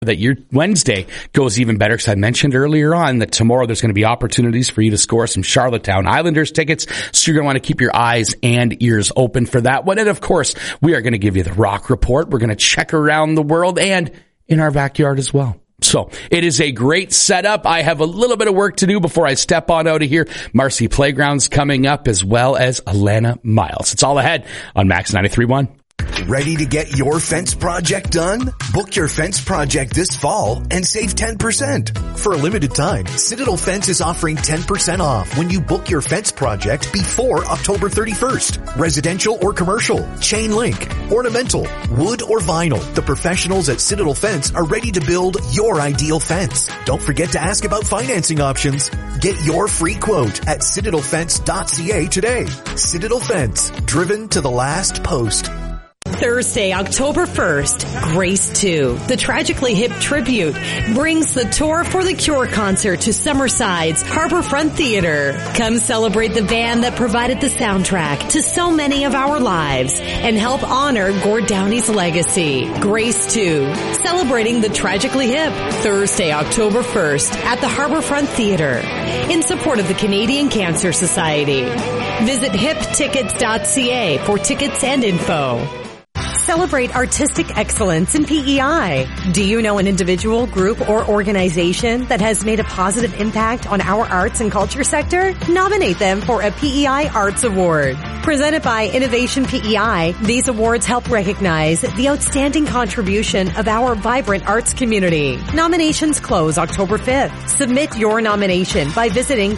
that your Wednesday goes even better, because I mentioned earlier on that tomorrow there's going to be opportunities for you to score some Charlottetown Islanders tickets, so you're going to want to keep your eyes and ears open for that one. And of course, we are going to give you the Rock Report. We're going to check around the world and in our backyard as well. So it is a great setup. I have a little bit of work to do before I step on out of here. Marcy Playground's coming up, as well as Alana Miles. It's all ahead on Max 93.1. Ready to get your fence project done? Book your fence project this fall and save 10%. For a limited time, Citadel Fence is offering 10% off when you book your fence project before October 31st. Residential or commercial, chain link, ornamental, wood or vinyl. The professionals at Citadel Fence are ready to build your ideal fence. Don't forget to ask about financing options. Get your free quote at citadelfence.ca today. Citadel Fence, driven to the last post. Thursday, October 1st, Grace 2, the Tragically Hip Tribute, brings the Tour for the Cure concert to Summerside's Harborfront Theater. Come celebrate the band that provided the soundtrack to so many of our lives and help honor Gord Downey's legacy. Grace 2, celebrating the Tragically Hip, Thursday, October 1st at the Harborfront Theater in support of the Canadian Cancer Society. Visit hiptickets.ca for tickets and info. Celebrate artistic excellence in PEI. Do you know an individual, group, or organization that has made a positive impact on our arts and culture sector? Nominate them for a PEI Arts Award. Presented by Innovation PEI, these awards help recognize the outstanding contribution of our vibrant arts community. Nominations close October 5th. Submit your nomination by visiting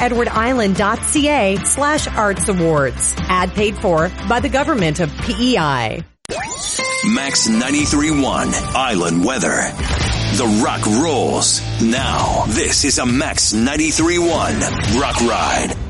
princeedwardisland.ca/arts awards. Ad paid for by the government of PEI. Max 93.1 Island Weather. The Rock rolls. Now, this is a Max 93.1 Rock Ride.